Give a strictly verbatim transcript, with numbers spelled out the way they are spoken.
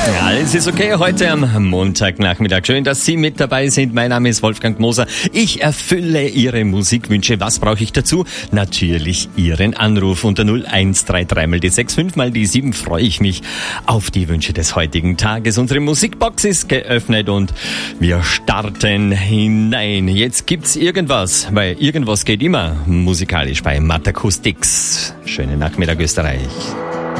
Ja, alles ist okay heute am Montagnachmittag. Schön, dass Sie mit dabei sind. Mein Name ist Wolfgang Moser. Ich erfülle Ihre Musikwünsche. Was brauche ich dazu? Natürlich Ihren Anruf unter null eins drei drei mal die sechs, fünf mal die sieben. Freue ich mich auf die Wünsche des heutigen Tages. Unsere Musikbox ist geöffnet und wir starten hinein. Jetzt gibt's irgendwas, weil irgendwas geht immer musikalisch bei Matt Acoustics. Schönen Nachmittag, Österreich.